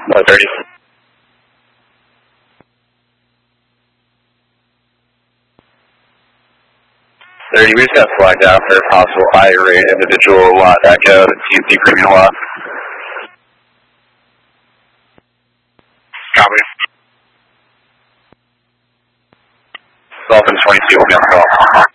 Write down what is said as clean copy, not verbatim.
30. 30, we just got flagged down for a possible higher rate individual lot echo, TC premium lot. Copy. Dolphin 22 will be on the call.